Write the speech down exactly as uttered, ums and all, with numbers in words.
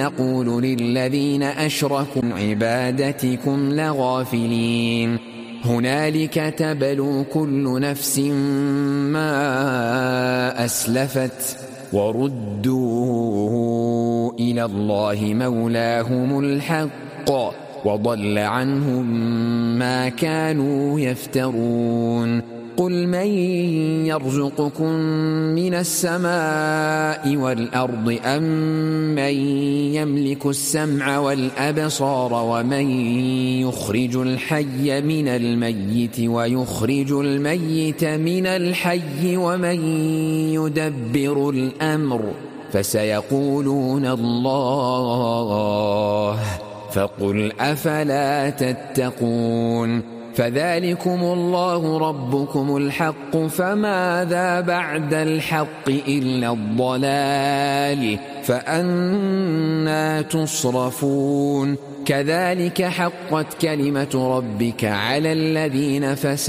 نقول للذين أشركوا عبادتكم لغافلين هنالك تبلو كل نفس ما أسلفت وردوا إلى الله مولاهم الحق وضل عنهم ما كانوا يفترون قل من يرزقكم من السماء والأرض أم من يملك السمع والأبصار ومن يخرج الحي من الميت ويخرج الميت من الحي ومن يدبر الأمر فسيقولون الله فقل أفلا تتقون فذلكم الله ربكم الحق فماذا بعد الحق إلا الضلال فأنى تصرفون كذلك حقت كلمة ربك على الذين فسقوا